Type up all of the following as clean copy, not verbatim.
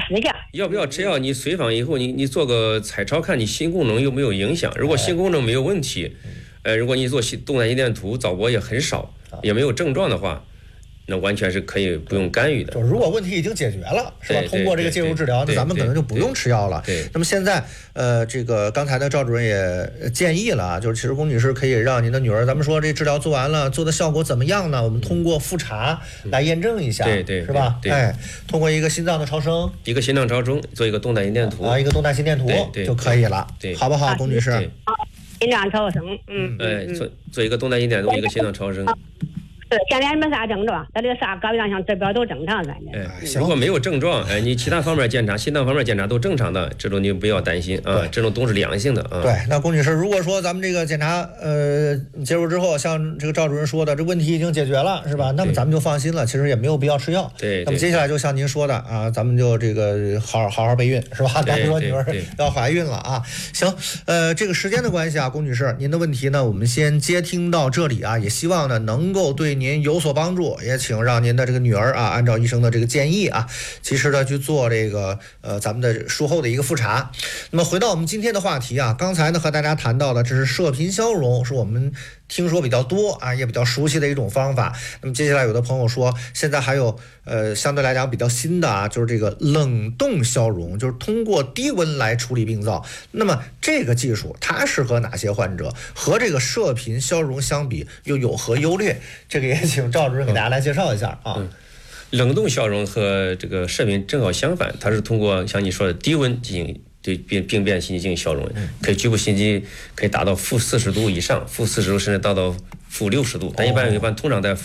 试一下。 要不要吃药？你随访以后，你做个彩超，看你心功能有没有影响。如果心功能没有问题，如果你做动态心电图，早搏也很少，也没有症状的话。那完全是可以不用干预的。 就如果问题已经解决了，是吧？通过这个介入治疗，那咱们可能就不用吃药了。那么现在，这个刚才的赵主任也建议了，就是其实龚女士可以让您的女儿，咱们说这治疗做完了，做的效果怎么样呢？我们通过复查来验证一下，是吧？通过一个心脏的超声， 一个心脏超声，做一个动态心电图一个动态心电图就可以了，好不好，龚女士？ 心脏超声， 做一个动态心电图，一个心脏超声。 现在没啥症状，他这个啥高血压指标都正常，反正。 如果没有症状，你其他方面检查，心脏方面检查都正常的，这种你不要担心啊，这种都是良性的啊。 对，那龚女士，如果说咱们这个检查介入之后，像这个赵主任说的，这问题已经解决了，是吧？那么咱们就放心了，其实也没有必要吃药。 对。 那么接下来就像您说的啊，咱们就这个好好备孕，是吧？咱们说女儿要怀孕了啊。行，这个时间的关系啊，龚女士，您的问题呢，我们先接听到这里啊，也希望呢能够对您有所帮助，也请让您的这个女儿啊，按照医生的这个建议啊，及时的去做这个咱们的术后的一个复查。那么回到我们今天的话题啊，刚才呢和大家谈到的，这是射频消融，是我们听说比较多啊，也比较熟悉的一种方法。那么接下来有的朋友说，现在还有相对来讲比较新的啊，就是这个冷冻消融，就是通过低温来处理病灶。那么这个技术它适合哪些患者？和这个射频消融相比又有何优劣？这个也请赵主任给大家来介绍一下啊。 冷冻消融和这个射频正好相反，它是通过像你说的低温进行对病变心肌进行消融，可以局部心肌可以达到-40度以上，-40度甚至到-60度，但一般通常在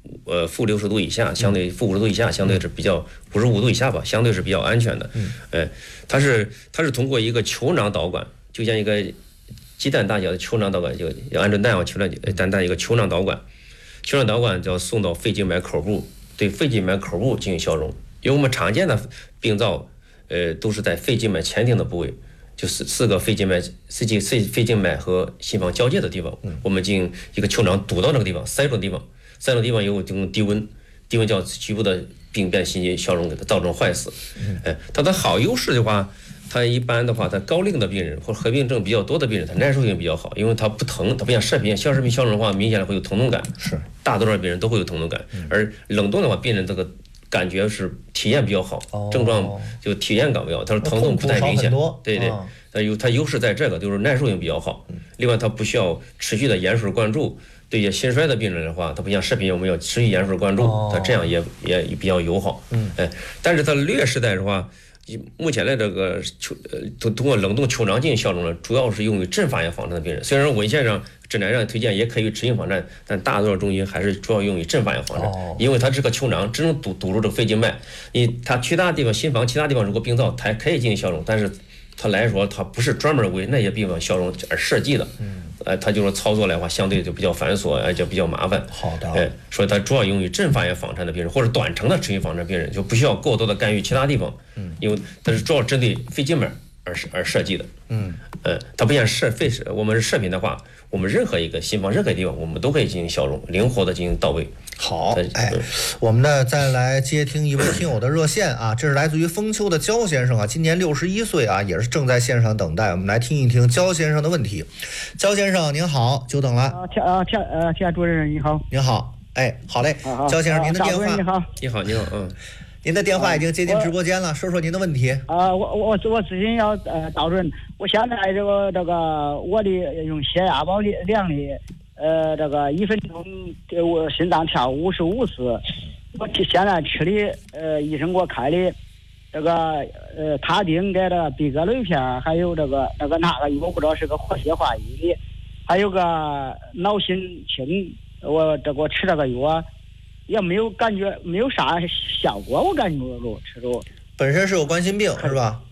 -60度以下，相对-50度以下，相对是比较55度以下吧，相对是比较安全的。它是通过一个球囊导管，就像一个鸡蛋大小的球囊导管，就要按照那样球蛋一个球囊导管，球囊导管就要送到肺静脉口部，对肺静脉口部进行消融。因为我们常见的病灶都是在肺静脉前庭的部位，就是4个肺静脉和心房交界的地方，我们进行一个球囊堵到那个地方，塞住的地方以后就用低温叫局部的病变心肌消融给它造成坏死。它的好优势的话，它一般的话，它高龄的病人或者合并症比较多的病人，它耐受性比较好，因为它不疼，它不像射频消融的话，明显的会有疼痛感， 是大多数病人都会有疼痛感，而冷冻的话，病人这个感觉是体验比较好，症状就体验感比较好，它是疼痛不太明显，对，它优势在这个就是耐受性比较好。另外它不需要持续的盐水灌注，对一些心衰的病人的话，它不像射频我们要持续盐水灌注，它这样也比较友好。但是它劣势在的话，目前的这个通过冷冻球囊进行消融呢，主要是用于阵发炎房颤的病人。虽然文献上指南上推荐也可以持续房颤，但大多数中医还是主要用于阵发炎房颤，因为它这个球囊只能堵住这个肺静脉，它其他地方心房其他地方如果病灶它可以进行消融，但是它来说它不是专门为那些地方消融而设计的。它就是操作来的话，相对就比较繁琐，而且比较麻烦。 好的。 所以它主要用于阵发炎房颤的病人或者短程的持续房颤病人，就不需要过多的干预其他地方。因为它是主要针对肺静脉而设计的。它不像我们射频的话，我们任何一个心房任何地方我们都可以进行消融，灵活的进行到位。 好，我们呢再来接听一位听友的热线啊，这是来自于丰丘的焦先生啊，今年61岁啊，也是正在线上等待，我们来听一听焦先生的问题。焦先生您好，久等了。 田主任你好。 您好，好嘞，焦先生您的电话。 你好。 您的电话已经接进直播间了，说说您的问题。 我咨询要赵主任，我现在这个我的用血压宝量的这个1分钟给我心脏跳55次，我现在吃的医生给我开的这个他汀给的吡格雷片，还有那个药我不知道是个活血化瘀的，还有个脑心清，我吃这个药也没有感觉，没有啥效果，我感觉吃着。 本身是有冠心病是吧？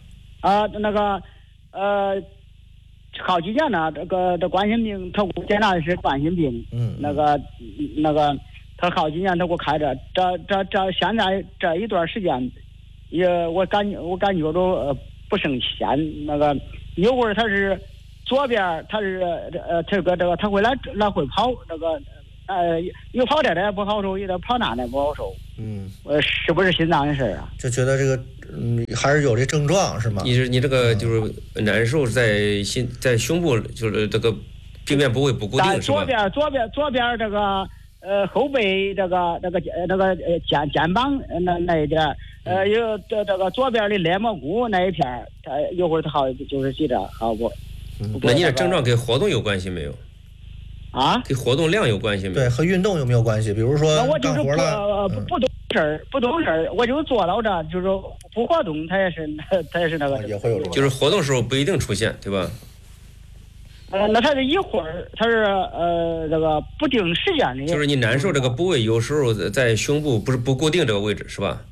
好几年了，这冠心病，他给我检查的是冠心病。他好几年他给我开着，这现在这一段时间，我感觉着不生鲜，有会儿他是左边他是他会来回跑，有跑这的不好受，有的跑那的不好受， 是不是心脏的事啊？ 就觉得这个还是有这症状是吗？ 你这个就是难受在胸部，就是这个病变部位不固定是吧？ 左边这个后背这个肩膀那一点有这个左边的肋膜骨那一片它一会儿它好就是记着好不？ 那你的症状跟活动有关系没有？ 啊？ 跟活动量有关系没有？ 对，和运动有没有关系？比如说干活了， 不懂事儿，我就坐到这，就是不活动，它也是那个， 也会有这个， 就是活动时候不一定出现，对吧？ 那它是一会儿，它是这个不定时间的。 就是你难受这个部位，有时候在胸部不固定这个位置，是吧？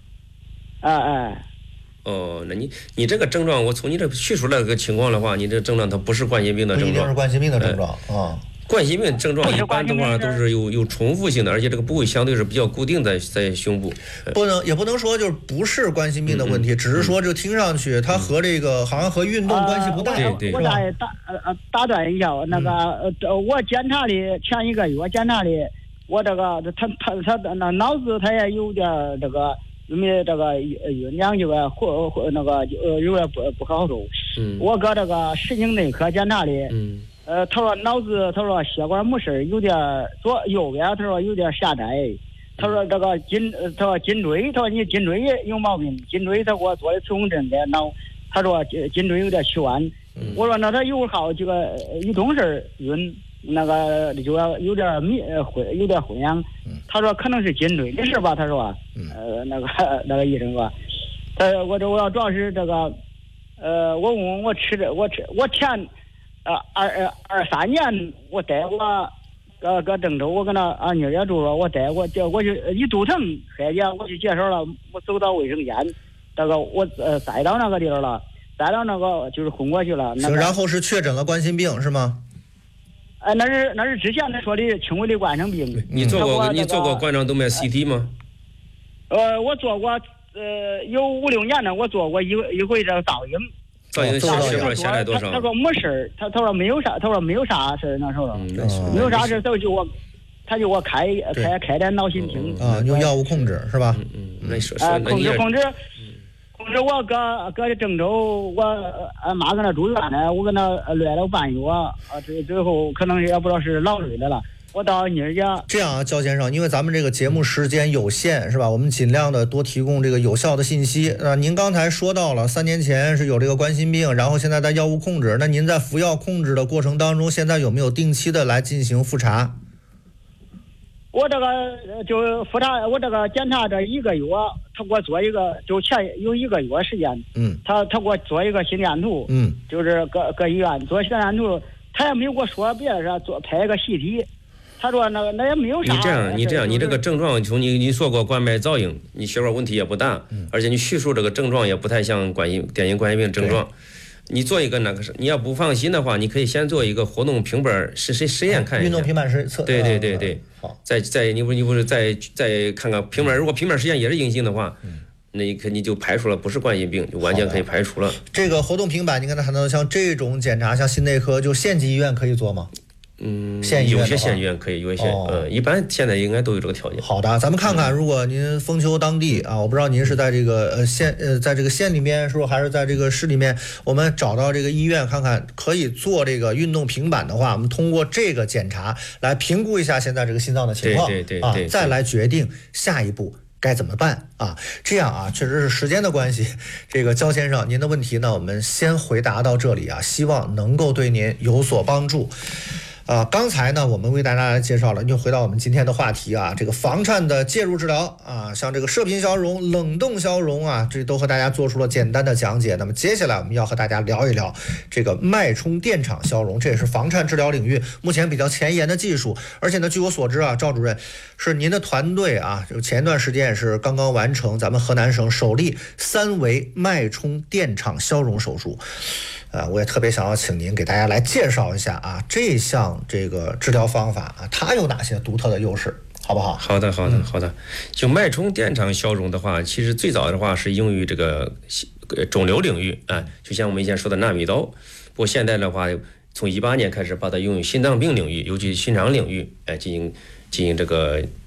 哦，那你这个症状，我从你这叙述这个情况的话，你这症状它不是冠心病的症状， 不一定是冠心病的症状啊。 冠心病症状一般的话都是有重复性的，而且这个部位相对是比较固定在胸部。 也不能说就是不是冠心病的问题，只是说这个听上去它和这个好像和运动关系不大。 对， 我打断一下，那个我检查的前一个月检查的，我这个他那脑子他也有点这个因为这个酝酿这个那个有点不好受。我搁这个神经内科检查的。他说脑子，他说血管没事，有点右边，他说有点狭窄。他说这个他说颈椎，他说你颈椎也有毛病，颈椎他给我做的磁共振在脑，他说颈椎有点曲弯。我说那他有好这个一动事晕，那个就要有点有点混淆。他说可能是颈椎的事吧，他说，那个医生说，我要主要是这个，我问我吃的我前。23年我带过搁郑州，我跟那俺女儿也住了，我带过我就一肚疼黑姐，我就介绍了，我走到卫生间，这个我塞到那个地儿了，塞到那个就是昏过去了。 然后是确诊了冠心病是吗？ 那是之前他说的轻微的冠状病。 你做过冠状动脉 CT 吗？ 我做过有5-6年了，我做过一回这个造影。 血管下来多少？ 他说没事，他说没有啥，事那时候没有啥事，他就我开点脑心听用药物控制是吧？ 控制我搁郑州，我俺妈搁那住院呢，我搁那赖了半月最后可能也不知道是劳累的了。我到你家这样啊，焦先生，因为咱们这个节目时间有限，是吧？我们尽量的多提供这个有效的信息。您刚才说到了3年前是有这个冠心病，然后现在在药物控制。那您在服药控制的过程当中，现在有没有定期的来进行复查？ 我这个就复查，我这个检查这1个月，他给我做一个，就前有1个月时间，他给我做一个心电图，就是搁医院做心电图，他也没有给我说别的啥，拍一个细体。他说那也没有啥。 你这样，你这个症状从你做过冠脉造影，你血管问题也不大，而且你叙述这个症状也不太像典型冠心病症状。你做一个你要不放心的话，你可以先做一个活动平板实验看一下。 运动平板测。 对。好。你不是再看看平板，如果平板实验也是阴性的话，那你肯定就排除了不是冠心病，就完全可以排除了。 这个活动平板，你刚才谈到像这种检查，像心内科就县级医院可以做吗？ 有些县医院可以，有一些一般现在应该都有这个条件。 好的，咱们看看，如果您封丘当地啊，我不知道您是在这个在这个县里面，是不是还是在这个市里面，我们找到这个医院看看可以做这个运动平板的话，我们通过这个检查来评估一下现在这个心脏的情况，对，再来决定下一步该怎么办啊？这样啊，确实是时间的关系。这个焦先生，您的问题呢，我们先回答到这里啊，希望能够对您有所帮助。刚才呢，我们为大家来介绍了，又回到我们今天的话题啊，这个房颤的介入治疗啊，像这个射频消融、冷冻消融啊，这都和大家做出了简单的讲解。那么接下来我们要和大家聊一聊这个脉冲电场消融，这也是房颤治疗领域目前比较前沿的技术。而且呢，据我所知啊，赵主任是您的团队啊，就前一段时间也是刚刚完成咱们河南省首例3维脉冲电场消融手术。我也特别想要请您给大家来介绍一下啊，这项这个治疗方法啊，它有哪些独特的优势，好不好？ 好的。就脉冲电场消融的话，其实最早的话是用于这个肿瘤领域啊，就像我们以前说的纳米刀。不过现在的话，从18年开始把它用于心脏病领域，尤其心肠领域，进行这个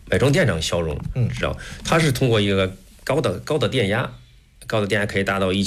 脉冲电场消融，知道？它是通过一个高的电压可以达到